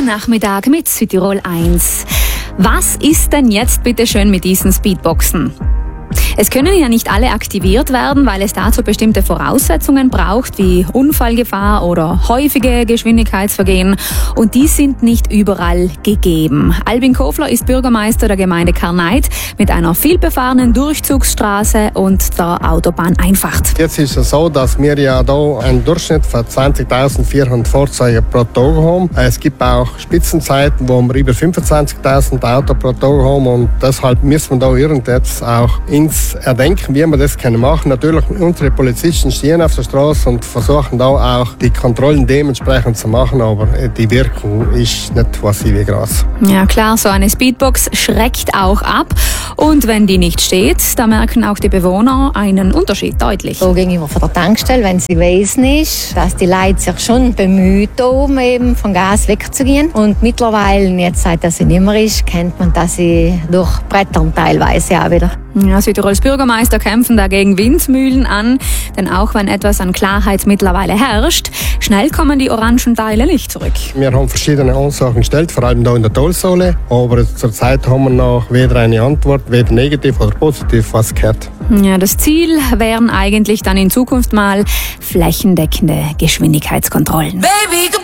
Nachmittag mit Südtirol 1. Was ist denn jetzt bitte schön mit diesen Speedboxen? Es können ja nicht alle aktiviert werden, weil es dazu bestimmte Voraussetzungen braucht, wie Unfallgefahr oder häufige Geschwindigkeitsvergehen. Und die sind nicht überall gegeben. Albin Kofler ist Bürgermeister der Gemeinde Karneit mit einer vielbefahrenen Durchzugsstraße und der Autobahneinfahrt. Jetzt ist es so, dass wir ja hier einen Durchschnitt von 20.400 Fahrzeugen pro Tag haben. Es gibt auch Spitzenzeiten, wo wir über 25.000 Autos pro Tag haben. Und deshalb müssen wir da irgendetwas auch ins Erdenken, wie wir das machen können. Natürlich, unsere Polizisten stehen auf der Straße und versuchen da auch die Kontrollen dementsprechend zu machen, aber die Wirkung ist nicht was wie groß. Ja klar, so eine Speedbox schreckt auch ab. Und wenn die nicht steht, da merken auch die Bewohner einen Unterschied deutlich. So gegenüber von der Tankstelle, wenn sie gewesen ist, dass die Leute sich schon bemüht, um eben vom Gas wegzugehen. Und mittlerweile, jetzt seit das nicht mehr ist, kennt man, dass sie durchbrettern teilweise auch wieder. Ja, Südtirols Bürgermeister kämpfen dagegen Windmühlen an, denn auch wenn etwas an Klarheit mittlerweile herrscht, schnell kommen die orangen Teile nicht zurück. Wir haben verschiedene Ansagen gestellt, vor allem hier in der Talsohle, aber zurzeit haben wir noch weder eine Antwort, weder negativ oder positiv was gehört. Ja, das Ziel wären eigentlich dann in Zukunft mal flächendeckende Geschwindigkeitskontrollen. Baby,